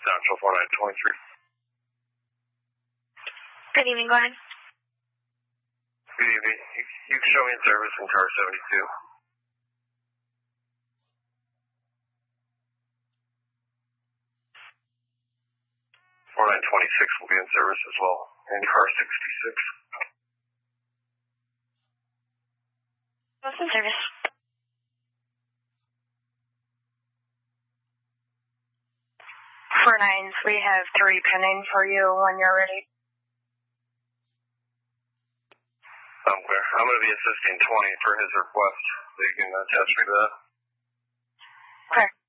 Central 4923. Good evening, Glenn. Good evening. You can show me in service in car 72. 4926 will be in service as well, and car 66. What's in service? 49s, we have 3 pending for you when you're ready. I'm clear. I'm going to be assisting 20 for his request, so you can attach me to that. Okay.